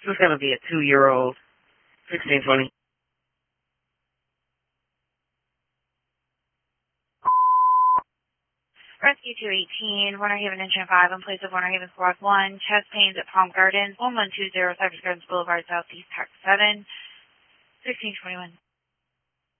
This is going to be a 2-year-old, 1620. Rescue 218, Warner Haven Engine 5, in place of Warner Haven Squad 1, chest pains at Palm Gardens, 1120 Cypress Gardens Boulevard, Southeast, Tax 7, 1621.